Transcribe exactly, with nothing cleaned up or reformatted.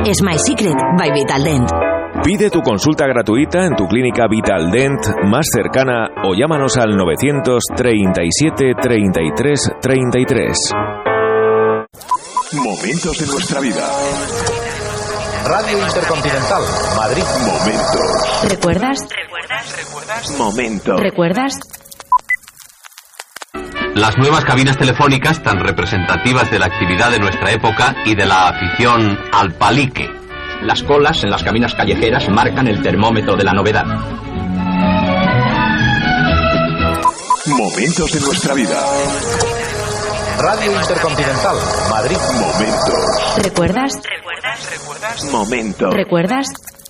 Es My Secret by Vitaldent. Pide tu consulta gratuita en tu clínica Vitaldent más cercana o llámanos al novecientos treinta y siete treinta y tres treinta y tres. Momentos de nuestra vida. Radio Intercontinental, Madrid. Momentos. ¿Recuerdas? ¿Recuerdas? ¿Recuerdas? Momentos. ¿Recuerdas? Las nuevas cabinas telefónicas tan representativas de la actividad de nuestra época y de la afición al palique. Las colas en las cabinas callejeras marcan el termómetro de la novedad. Momentos de nuestra vida. Radio Intercontinental, Madrid. Momentos. ¿Recuerdas? ¿Recuerdas? ¿Recuerdas? Momentos. ¿Recuerdas?